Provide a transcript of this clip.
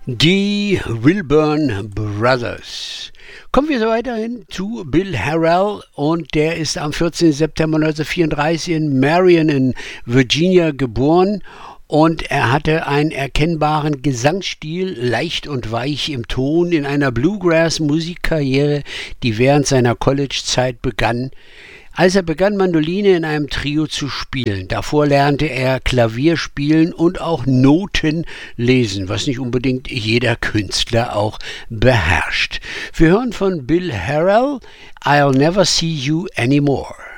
Die Wilburn Brothers. Kommen wir so weiterhin zu Bill Harrell und der ist am 14. September 1934 in Marion in Virginia geboren und er hatte einen erkennbaren Gesangsstil, leicht und weich im Ton in einer Bluegrass-Musikkarriere, die während seiner College-Zeit begann. Als er begann, Mandoline in einem Trio zu spielen. Davor lernte er Klavier spielen und auch Noten lesen, was nicht unbedingt jeder Künstler auch beherrscht. Wir hören von Bill Harrell, I'll Never See You Anymore.